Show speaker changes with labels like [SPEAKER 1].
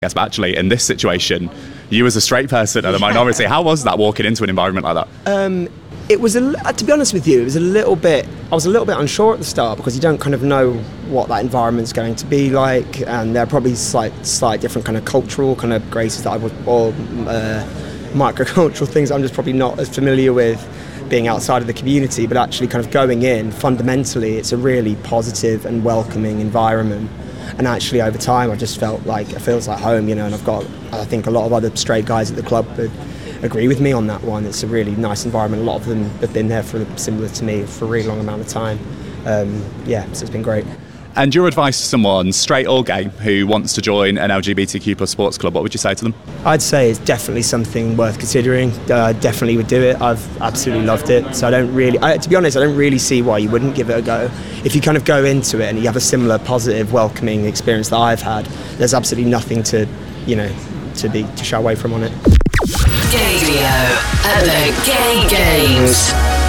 [SPEAKER 1] Yes, but actually, in this situation, you as a straight person and a minority, how was that walking into an environment like that?
[SPEAKER 2] It was, to be honest with you, I was a little bit unsure at the start because you don't kind of know what that environment's going to be like, and there are probably slight different kind of cultural kind of graces that or microcultural things I'm just probably not as familiar with being outside of the community, but actually kind of going in, fundamentally, it's a really positive and welcoming environment. And actually, over time, I just felt like it feels like home, and I think a lot of other straight guys at the club would agree with me on that one. It's a really nice environment. A lot of them have been there similar to me for a really long amount of time. So it's been great.
[SPEAKER 1] And your advice to someone, straight or gay, who wants to join an LGBTQ plus sports club, what would you say to them?
[SPEAKER 2] I'd say it's definitely something worth considering. Definitely would do it. I've absolutely loved it. So to be honest, I don't really see why you wouldn't give it a go. If you kind of go into it and you have a similar positive, welcoming experience that I've had, there's absolutely nothing to shy away from on it.
[SPEAKER 3] Gaylio at the Gay Games.